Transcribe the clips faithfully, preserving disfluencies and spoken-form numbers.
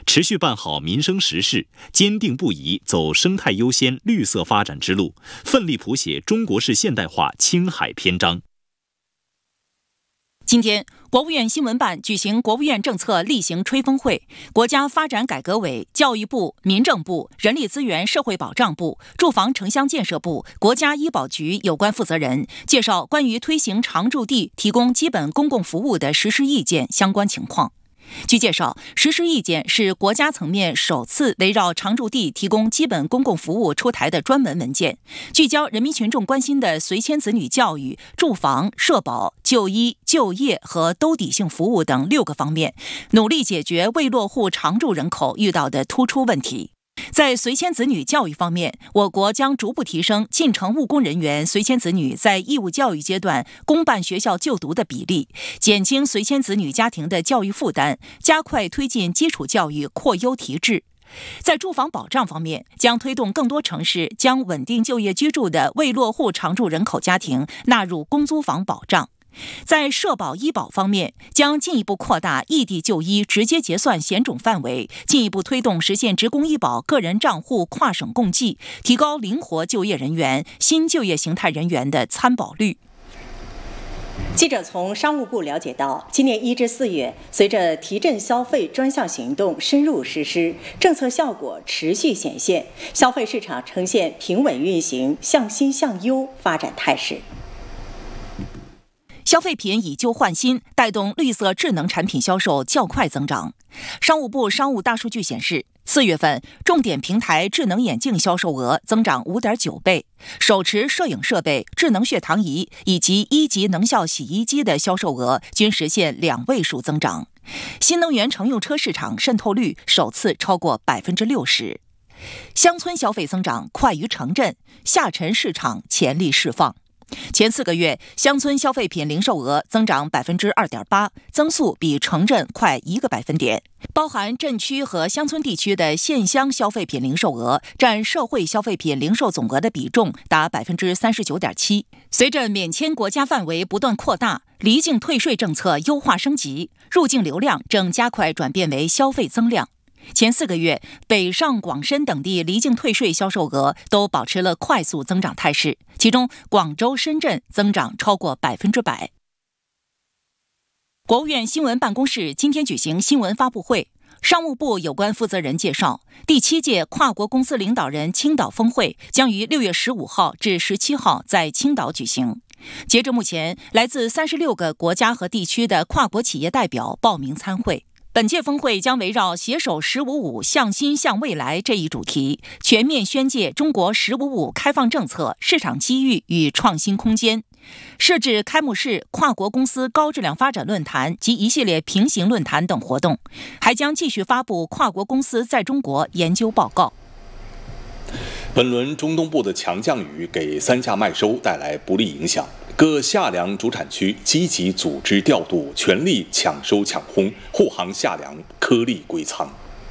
持续办好民生实事，坚定不移走生态优先、绿色发展之路，奋力谱写中国式现代化青海篇章。 今天，国务院新闻办举行国务院政策例行吹风会，国家发展改革委、教育部、民政部、人力资源社会保障部、住房城乡建设部、国家医保局有关负责人介绍关于推行常住地提供基本公共服务的实施意见相关情况。据介绍，实施意见是国家层面首次围绕常住地提供基本公共服务出台的专门文件，聚焦人民群众关心的随迁子女教育、住房、社保、就医、就业和兜底性服务等六个方面，努力解决未落户常住人口遇到的突出问题。在随迁子女教育方面，我国将逐步提升进城务工人员随迁子女在义务教育阶段公办学校就读的比例，减轻随迁子女家庭的教育负担，加快推进基础教育扩优提质。在住房保障方面，将推动更多城市将稳定就业居住的未落户常住人口家庭纳入公租房保障。在社保医保方面，将进一步扩大异地就医直接结算险种范围，进一步推动实现职工医保个人账户跨省共计，提高灵活就业人员、新就业形态人员的参保率。 记者从商务部了解到，今年一至四月，随着提振消费专项行动深入实施，政策效果持续显现，消费市场呈现平稳运行、向新向优发展态势。 消费品以旧换新，带动绿色智能产品销售较快增长。商务部商务大数据显示，四月份重点平台智能眼镜销售额增长 五点九倍，手持摄影设备、智能血糖仪以及一级能效洗衣机的销售额均实现两位数增长。新能源乘用车市场渗透率首次超过 百分之六十。乡村消费增长快于城镇，下沉市场潜力释放。前四个月，乡村消费品零售额增长 百分之二点八， 增速比城镇快一个百分点。包含镇区和乡村地区的县乡消费品零售额占社会消费品零售总额的比重达 百分之三十九点七。随着免签国家范围不断扩大，离境退税政策优化升级，入境流量正加快转变为消费增量。前四个月，北上广深等地离境退税销售额都保持了快速增长态势，其中广州、深圳增长超过百分之百。国务院新闻办公室今天举行新闻发布会，商务部有关负责人介绍，第七届跨国公司领导人青岛峰会将于六月十五号至十七号在青岛举行。截至目前，来自三十六个国家和地区的跨国企业代表报名参会。本届峰会将围绕携手“十五五”向新向未来这一主题，全面宣介中国“十五五”开放政策、市场机遇与创新空间，设置开幕式、跨国公司高质量发展论坛及一系列平行论坛等活动，还将继续发布跨国公司在中国研究报告。 本轮中东部的强降雨给三价麦收带来不利影响，各夏粮主产区积极组织调度，全力抢收抢烘，护航夏粮颗粒归仓。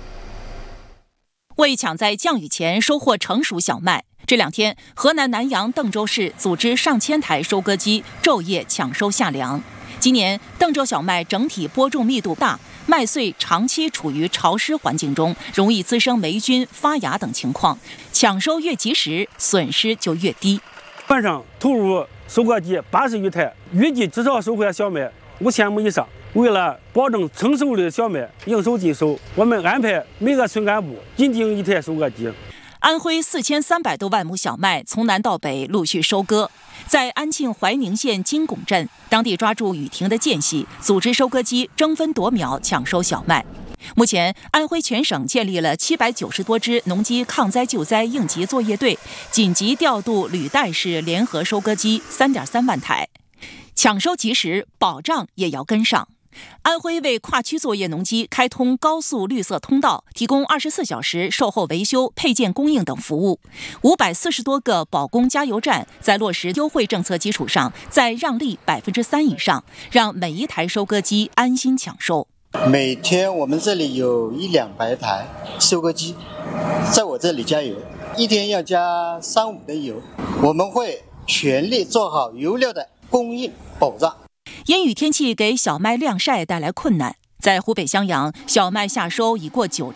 为抢在降雨前收获成熟小麦，这两天河南南阳邓州市组织上千台收割机昼夜抢收夏粮。今年邓州小麦整体播种密度大，麦穗长期处于潮湿环境中，容易滋生霉菌、发芽等情况，抢收越及时，损失就越低。 晚上投入收割机八十余台，预计至少收获小麦五千亩以上。为了保证成熟的小麦应收尽收，我们安排每个村干部引进一台收割机。 安徽四千三百多万亩小麦从南到北陆续收割，在安庆怀宁县金拱镇，当地抓住雨停的间隙，组织收割机争分夺秒抢收小麦。目前，安徽全省建立了七百九十多支农机抗灾救灾应急作业队，紧急调度履带式联合收割机三点三万台，抢收及时，保障也要跟上。安徽为跨区作业农机开通高速绿色通道，提供二十四小时售后维修、配件供应等服务。五百四十多个保供加油站在落实优惠政策基础上，再让利百分之三以上，让每一台收割机安心抢收。 每天我们这里有一两百台收割机在我这里加油，一天要加三五的油。我们会全力做好油料的供应保障。 阴雨天气给小麦晾晒带来困难，在湖北襄阳，小麦夏收已过九成。